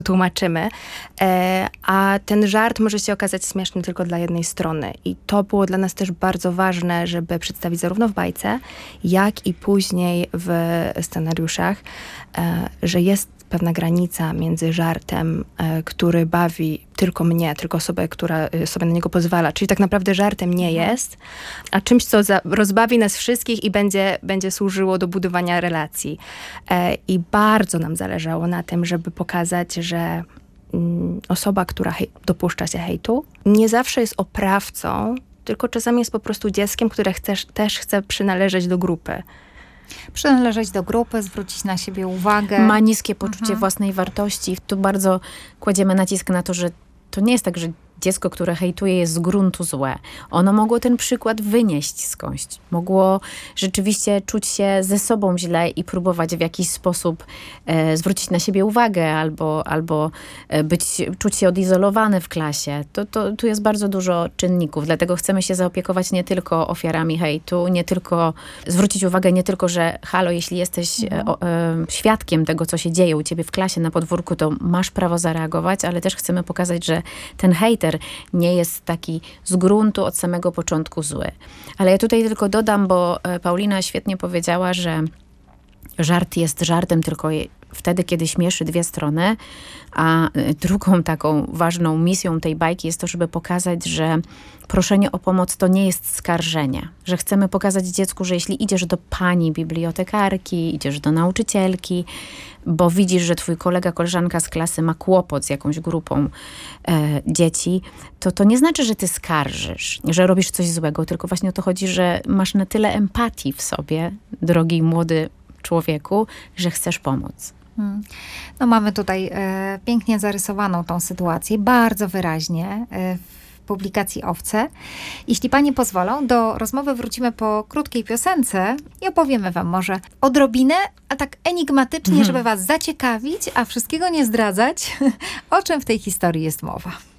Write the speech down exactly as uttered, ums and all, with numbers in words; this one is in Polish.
tłumaczymy, e, a ten żart może się okazać śmieszny tylko dla jednej strony. I to było dla nas też bardzo ważne, żeby przedstawić zarówno w bajce, jak i później w scenariuszach, e, że jest pewna granica między żartem, e, który bawi tylko mnie, tylko osobę, która e, sobie na niego pozwala. Czyli tak naprawdę żartem nie jest, a czymś, co za, rozbawi nas wszystkich i będzie, będzie służyło do budowania relacji. E, I bardzo nam zależało na tym, żeby pokazać, że mm, osoba, która hej, dopuszcza się hejtu, nie zawsze jest oprawcą, tylko czasami jest po prostu dzieckiem, które chcesz, też chce przynależeć do grupy. Przynależeć do grupy, zwrócić na siebie uwagę. Ma niskie poczucie Mhm. własnej wartości. Tu bardzo kładziemy nacisk na to, że to nie jest tak, że dziecko, które hejtuje, jest z gruntu złe. Ono mogło ten przykład wynieść skądś. Mogło rzeczywiście czuć się ze sobą źle i próbować w jakiś sposób e, zwrócić na siebie uwagę albo, albo e, być, czuć się odizolowane w klasie. To, to, tu jest bardzo dużo czynników, dlatego chcemy się zaopiekować nie tylko ofiarami hejtu, nie tylko zwrócić uwagę nie tylko, że halo, jeśli jesteś e, o, e, świadkiem tego, co się dzieje u ciebie w klasie na podwórku, to masz prawo zareagować, ale też chcemy pokazać, że ten hejter nie jest taki z gruntu od samego początku zły. Ale ja tutaj tylko dodam, bo Paulina świetnie powiedziała, że żart jest żartem tylko wtedy, kiedy śmieszy dwie strony, a drugą taką ważną misją tej bajki jest to, żeby pokazać, że proszenie o pomoc to nie jest skarżenie. Że chcemy pokazać dziecku, że jeśli idziesz do pani bibliotekarki, idziesz do nauczycielki, bo widzisz, że twój kolega, koleżanka z klasy ma kłopot z jakąś grupą e, dzieci, to to nie znaczy, że ty skarżysz, że robisz coś złego, tylko właśnie o to chodzi, że masz na tyle empatii w sobie, drogi młody człowieku, że chcesz pomóc. Hmm. No mamy tutaj e, pięknie zarysowaną tą sytuację, bardzo wyraźnie e, w publikacji Owce. Jeśli panie pozwolą, do rozmowy wrócimy po krótkiej piosence i opowiemy wam może odrobinę, a tak enigmatycznie, Mhm. żeby was zaciekawić, a wszystkiego nie zdradzać, o czym w tej historii jest mowa.